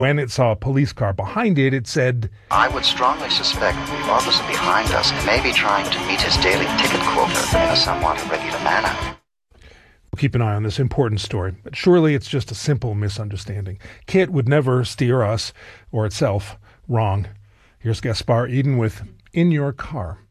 When it saw a police car behind it, it said, "I would strongly suspect the officer behind us may be trying to meet his daily ticket quota in a somewhat irregular manner." We'll keep an eye on this important story, but surely it's just a simple misunderstanding. KITT would never steer us, or itself, wrong. Here's Gaspar Eden with In Your Car.